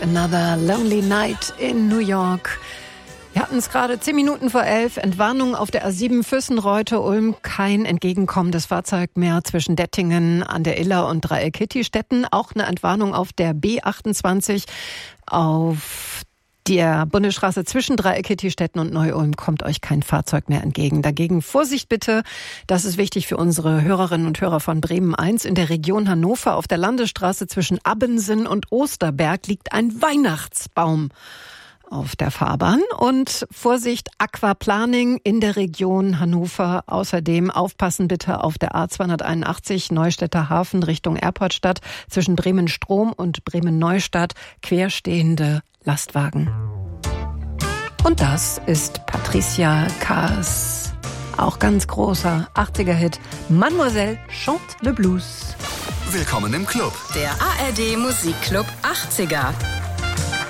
Another Lonely Night in New York. Wir hatten es gerade 10 Minuten vor 11. Entwarnung auf der A7 Füssen-Reute-Ulm. Kein entgegenkommendes Fahrzeug mehr zwischen Dettingen an der Iller und Dreieck-Kitti-Stetten. Auch eine Entwarnung auf der B28 auf der Bundesstraße zwischen Dreieck-Kitti-Stetten und Neu-Ulm kommt euch kein Fahrzeug mehr entgegen. Dagegen Vorsicht bitte, das ist wichtig für unsere Hörerinnen und Hörer von Bremen 1. In der Region Hannover auf der Landesstraße zwischen Abbensen und Osterberg liegt ein Weihnachtsbaum auf der Fahrbahn. Und Vorsicht, Aquaplaning in der Region Hannover. Außerdem aufpassen bitte auf der A281 Neustädter Hafen Richtung Airportstadt zwischen Bremen-Strom und Bremen-Neustadt querstehende Lastwagen. Und das ist Patricia Kaas, auch ganz großer 80er-Hit. Mademoiselle chante le blues. Willkommen im Club. Der ARD Musikclub 80er.